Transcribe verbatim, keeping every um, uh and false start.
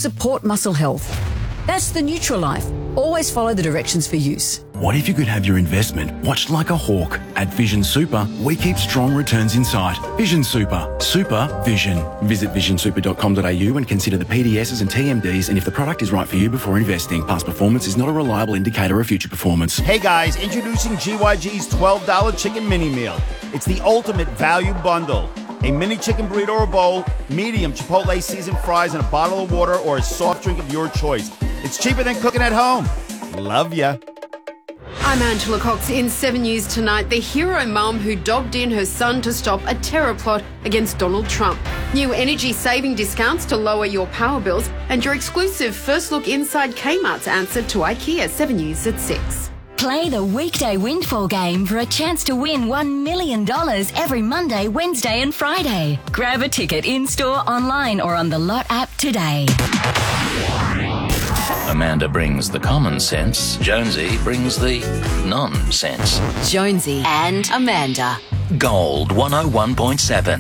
support muscle health. That's the Nutralife. Always follow the directions for use. What if you could have your investment watched like a hawk? At Vision Super, we keep strong returns in sight. Vision Super. Super Vision. Visit vision super dot com dot a u and consider the P D Ss and T M Ds and if the product is right for you before investing. Past performance is not a reliable indicator of future performance. Hey guys, introducing G Y G's twelve dollar chicken mini meal. It's the ultimate value bundle. A mini chicken burrito or bowl, medium Chipotle seasoned fries, and a bottle of water or a soft drink of your choice. It's cheaper than cooking at home. Love ya. I'm Angela Cox in seven News Tonight. The hero mum who dogged in her son to stop a terror plot against Donald Trump. New energy saving discounts to lower your power bills, and your exclusive first look inside Kmart's answer to IKEA. seven News at six. Play the weekday windfall game for a chance to win one million dollars every Monday, Wednesday and Friday. Grab a ticket in-store, online or on the Lot app today. Amanda brings the common sense. Jonesy brings the nonsense. Jonesy and Amanda. Gold one oh one point seven.